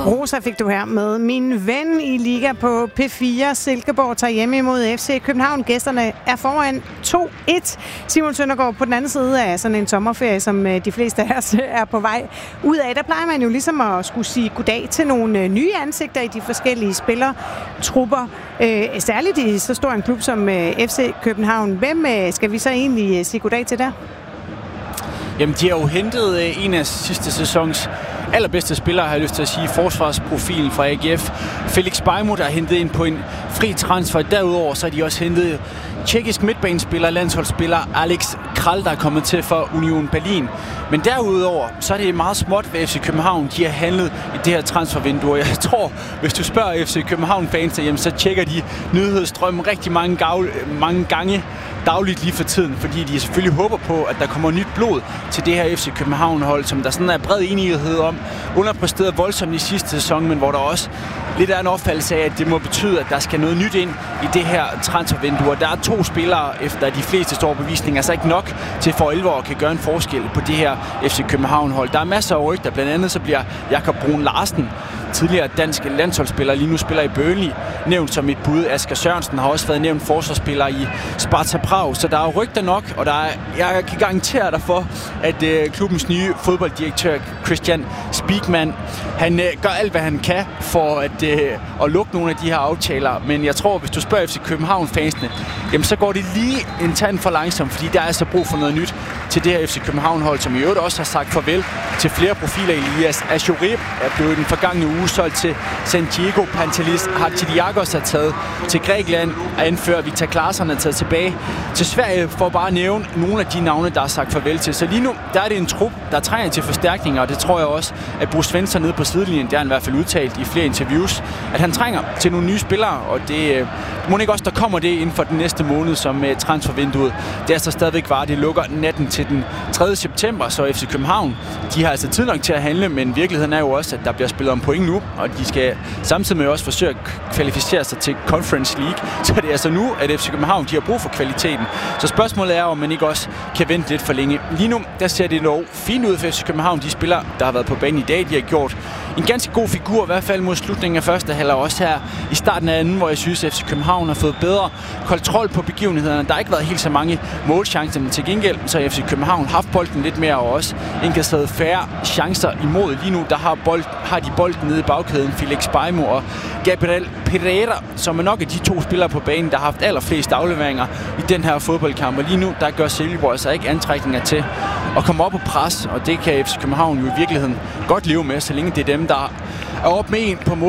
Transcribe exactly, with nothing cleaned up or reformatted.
Rosa fik du her med Min Ven i Liga på P fire. Silkeborg tager hjemme imod F C København. Gæsterne er foran to et. Simon Søndergaard på den anden side af sådan en sommerferie, som de fleste af os er på vej ud af. Der plejer man jo ligesom at skulle sige goddag til nogle nye ansigter i de forskellige spillertrupper. Øh, særligt i så stor en klub som F C København. Hvem skal vi så egentlig sige goddag til der? Jamen, de har jo hentet en af sidste sæsons allerbedste spillere, har jeg lyst til at sige, forsvarsprofilen fra A G F. Felix Beimo, der er hentet ind på en fri transfer. Derudover så har de også hentet tjekkisk midtbanespiller, landsholdsspiller Alex Kral, der er kommet til for Union Berlin. Men derudover, så er det meget småt ved F C København. De har handlet i det her transfervindue. Jeg tror, hvis du spørger F C København-fans, så tjekker de nyhedsstrømmen rigtig mange, gavl, mange gange dagligt lige for tiden, fordi de selvfølgelig håber på, at der kommer nyt blod til det her F C København-hold, som der sådan er bred enighed om, underpræsteret voldsomt i sidste sæson, men hvor der også lidt er en opfattelse af, at det må betyde, at der skal noget nyt ind i det her transfervindue. Der er to spillere, efter de fleste store bevisninger, altså ikke nok til for alvor at kan gøre en forskel på det her F C København-hold. Der er masser af rygter, blandt andet så bliver Jakob Brun Larsen, tidligere dansk landsholdsspiller, lige nu spiller i Burnley, nævnt som et bud. Asger Sørensen har også været nævnt forsvarsspiller i Sparta Prag, så der er rygter nok, og der er, jeg kan garantere dig for, at øh, klubbens nye fodbolddirektør Christian Spiekmann, han øh, gør alt, hvad han kan for at, øh, at lukke nogle af de her aftaler, men jeg tror, hvis du spørger F C København-fansene, jamen så går det lige en tand for langsomt, fordi der er så brug for noget nyt til det her F C København-hold, som i øvrigt også har sagt farvel til flere profiler. Elias Achourib er blevet den forgangne uge solgt til San Diego. Pantelis Hatzidakos er taget til Grækenland, og anfører Victor Claesson er taget tilbage til Sverige, for bare at nævne nogle af de navne, der er sagt farvel til. Så lige nu, der er det en trup, der trænger til forstærkninger, og det tror jeg også, at Bruce Svensson nede på sidelinjen, der har han i hvert fald udtalt i flere interviews, at han trænger til nogle nye spillere, og det må ikke også, der kommer det inden for den næste måned, som transfervinduet. Det er så stadigvæk var, det lukker natten til den tredje september, så F C København, de har altså tid nok til at handle, men virkeligheden er jo også, at der bliver spillet om point nu, og de skal samtidig med også forsøge at kvalificere sig til Conference League. Så det er altså nu, at F C København, de har brug for kvaliteten. Så spørgsmålet er, om man ikke også kan vente lidt for længe. Lige nu, der ser det dog fint ud for F C København. De spillere, der har været på banen i dag, de har gjort en ganske god figur, i hvert fald mod slutningen af første halvleg, også her i starten af anden, hvor jeg synes, at F C København har fået bedre kontrol på begivenhederne. Der har ikke været helt så mange målchancer, men til gengæld så har F C København haft bolden lidt mere, og også indkasseret færre chancer imod. Lige nu, der har, bold, har de bolden nede i bagkæden, Felix Beimo og Gabriel Pereira, som er nok af de to spillere på banen, der har haft allerflest afleveringer i den her fodboldkamp. Og lige nu, der gør Silkeborg altså ikke antrækninger til at komme op og pres, og det kan F C København jo i virkeligheden godt leve med, så længe det er dem, der er op med en på mål.